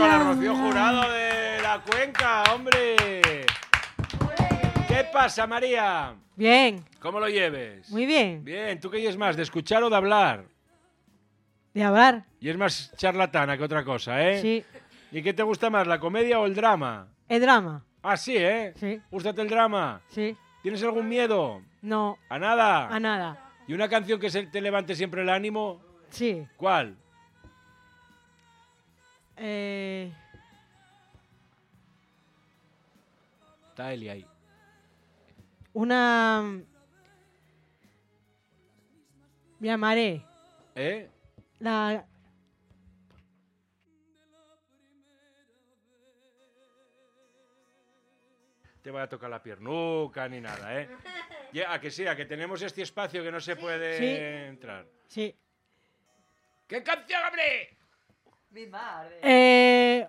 aplauso a la Rocío Jurado de la Cuenca, hombre. ¿Qué pasa, María? Bien. ¿Cómo lo lleves? Muy bien. Bien, ¿tú qué es más, de escuchar o de hablar? De hablar. Y es más charlatana que otra cosa, ¿eh? Sí. ¿Y qué te gusta más, la comedia o el drama? El drama. Ah, sí, ¿eh? Sí. ¿Gústate el drama? Sí. ¿Tienes algún miedo? No. ¿A nada? A nada. ¿Y una canción que te levante siempre el ánimo? Sí. ¿Cuál? Está Eli ahí. Una... Me llamaré. ¿Eh? La... Te voy a tocar la piernuca ni nada, ¿eh? Ya, a que sí, a que tenemos este espacio que no se puede entrar. Sí. ¿Qué canción, hombre? Mi madre.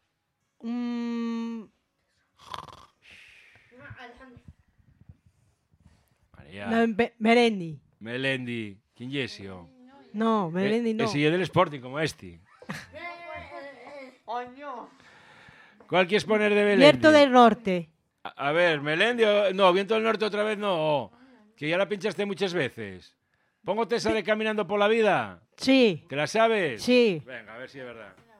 María. Melendi. Melendi. ¿Quién es ese? No, Melendi no. Ese es del Sporting, como este. Oño. ¿Cuál quieres poner de Melendi? Viento del Norte. A ver, Melendi... No, Viento del Norte otra vez no. Que ya la pinchaste muchas veces. Póngote esa de Caminando por la Vida. Sí. ¿Te la sabes? Sí. Venga, a ver si es verdad.